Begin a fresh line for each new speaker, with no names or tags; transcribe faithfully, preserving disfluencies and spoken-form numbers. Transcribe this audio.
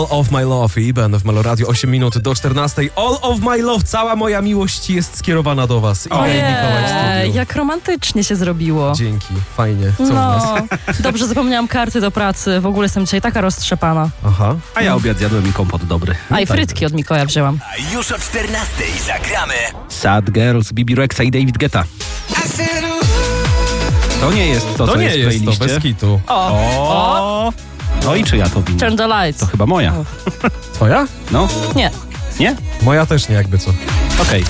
All of my love i Ben w Meloradio, osiem minut do czternastej. All of my love, cała moja miłość jest skierowana do was. I
Ojej,
Mikołaj w studiu.
jak romantycznie się zrobiło.
Dzięki, fajnie. Co u
No,
nas?
dobrze zapomniałam karty do pracy. W ogóle jestem dzisiaj taka roztrzepana.
Aha.
A ja obiad zjadłem i kompot dobry.
A i frytki od Mikołaja wzięłam.
A już o czternastej zagramy.
Sad Girls, Bibi Rexa i David Guetta. To nie jest to,
To
co
nie
jest w
jest to,
playliście.
bez kitu.
O,
O! No i czyja to wina?
turn the lights.
To chyba moja.
Twoja?
No,
Nie.
nie?
Moja też nie, jakby co.
Okej.